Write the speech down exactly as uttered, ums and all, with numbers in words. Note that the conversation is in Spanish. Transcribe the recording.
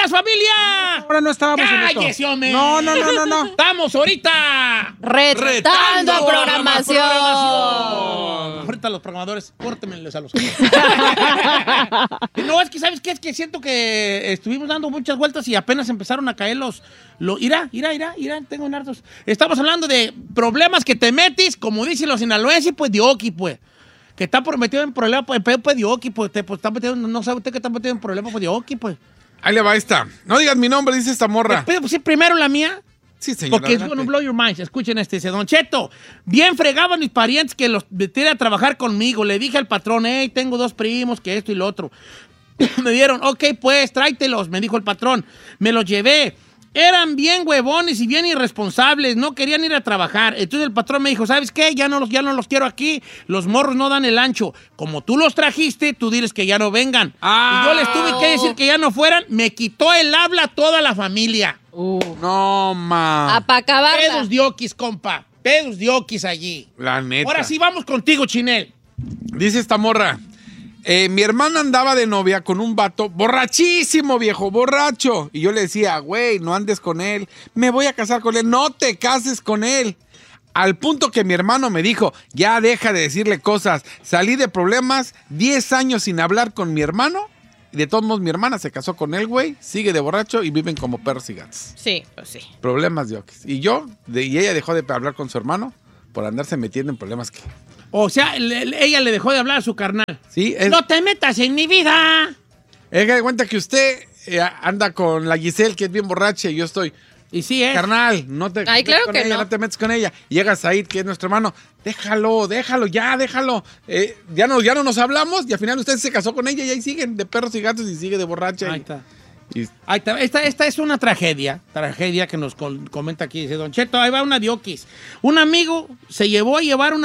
días, familia! Ahora no estábamos en esto. ¡Cállese, hombre! No, no, no, no, no. Estamos ahorita Retando, retando programación. programación. Ahorita los programadores, córtenmeles a los... No, es que, ¿sabes qué? Es que siento que estuvimos dando muchas vueltas y apenas empezaron a caer los... los irá, irá, irá, irá, tengo nardos. Estamos hablando de problemas que te metes, como dicen los sinaloenses, pues, de oki, pues. Que está metido en problemas, pues, pues, de oki, pues, te, pues, está metido, no sabe usted que está metido en problemas, pues, de oki, pues. Ahí le va esta. No digas mi nombre, dice esta morra. ¿Puedo decir primero la mía? Sí, señor. Porque es gonna blow your minds. Escuchen este. Dice, Don Cheto, bien fregaban mis parientes que los metiera a trabajar conmigo. Le dije al patrón, hey, tengo dos primos, que esto y lo otro. Me dieron, ok, pues, tráetelos, me dijo el patrón. Me los llevé. Eran bien huevones y bien irresponsables, no querían ir a trabajar. Entonces el patrón me dijo, ¿sabes qué? Ya no los, ya no los quiero aquí, los morros no dan el ancho. Como tú los trajiste, tú diles que ya no vengan. Ah, y yo les tuve que decir que ya no fueran, me quitó el habla a toda la familia. Uh. No, ma. A pa' acabarla. Pedos de oquis, compa, pedos de oquis allí. La neta. Ahora sí, vamos contigo, Chinel. Dice esta morra. Eh, mi hermana andaba de novia con un vato borrachísimo, viejo, borracho. Y yo le decía, güey, no andes con él. Me voy a casar con él. No te cases con él. Al punto que mi hermano me dijo, ya deja de decirle cosas. Salí de problemas, diez años sin hablar con mi hermano. Y de todos modos, mi hermana se casó con él, güey. Sigue de borracho y viven como perros y gatos. Sí, pues sí. Problemas de oquis. Y yo, de, y ella dejó de hablar con su hermano por andarse metiendo en problemas que... O sea, le, le, ella le dejó de hablar a su carnal. Sí, es... ¡No te metas en mi vida! Es que de cuenta que usted eh, anda con la Giselle, que es bien borracha, y yo estoy... Y sí es. Carnal, no te Ay, metas claro con que ella, no. no te metes con ella. Y llega Said, que es nuestro hermano. Déjalo, déjalo, ya, déjalo. Eh, ya, no, ya no nos hablamos y al final usted se casó con ella y ahí siguen de perros y gatos y sigue de borracha. Ahí y- está. y- Ahí está. Esta, esta es una tragedia, tragedia que nos com- comenta aquí. Dice, Don Cheto, ahí va una dioquis. Un amigo se llevó a llevar una